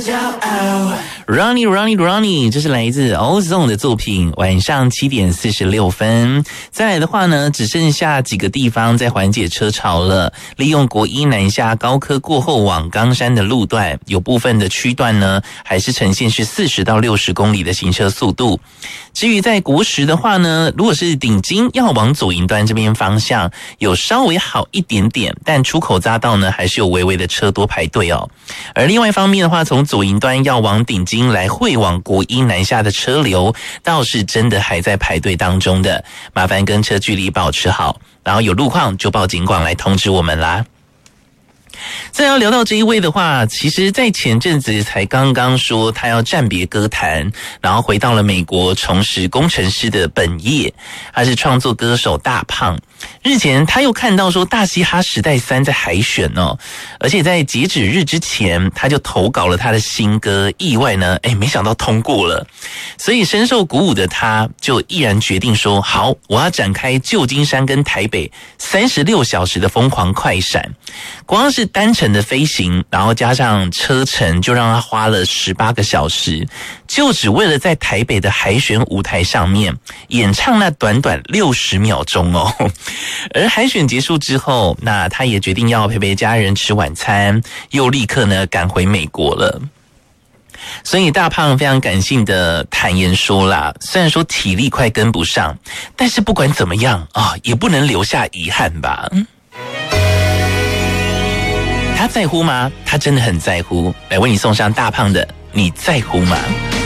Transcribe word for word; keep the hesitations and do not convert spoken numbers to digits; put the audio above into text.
Ronnie Ronnie Ronnie， 这是来自 Ozone 的作品。晚上七点四十六分，再来的话呢，只剩下几个地方在缓解车潮了。利用国一南下高科过后往冈山的路段，有部分的区段呢，还是呈现是四十到六十公里的行车速度。至于在国十的话呢，如果是顶金要往左营端这边方向，有稍微好一点点，但出口匝道呢，还是有微微的车多排队哦。而另外一方面的话，从左营端要往顶金来汇往国一南下的车流，倒是真的还在排队当中的，麻烦跟车距离保持好，然后有路况就报警广来通知我们啦。再要聊到这一位的话，其实在前阵子才刚刚说他要暂别歌坛，然后回到了美国重拾工程师的本业。他是创作歌手大胖。日前他又看到说大嘻哈时代三在海选哦，而且在截止日之前他就投稿了他的新歌，意外呢诶没想到通过了。所以深受鼓舞的他就毅然决定说，好，我要展开旧金山跟台北三十六小时的疯狂快闪。光是单程的飞行，然后加上车程，就让他花了十八个小时，就只为了在台北的海选舞台上面演唱那短短六十秒钟哦。而海选结束之后，那他也决定要陪陪家人吃晚餐，又立刻呢赶回美国了。所以大胖非常感性的坦言说啦，虽然说体力快跟不上，但是不管怎么样啊，也不能留下遗憾吧。他在乎吗？他真的很在乎。来为你送上大胖的《你在乎吗》。